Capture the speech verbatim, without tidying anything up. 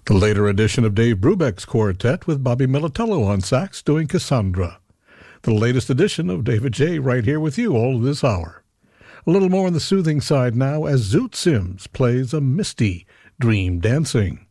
The later edition of Dave Brubeck's quartet with Bobby Militello on sax doing Cassandra. The latest edition of David J. right here with you all this hour. A little more on the soothing side now as Zoot Sims plays a misty Dream Dancing.